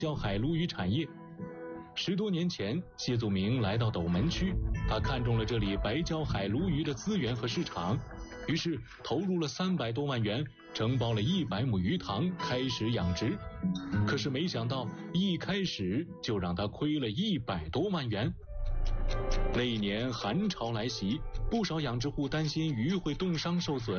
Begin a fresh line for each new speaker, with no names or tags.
叫海鲈鱼产业。10多年前，谢祖明来到斗门区，他看中了这里白礁海鲈鱼的资源和市场，于是投入了300多万元，承包了100亩鱼塘，开始养殖。可是没想到，一开始就让他亏了100多万元。那一年寒潮来袭，不少养殖户担心鱼会冻伤受损，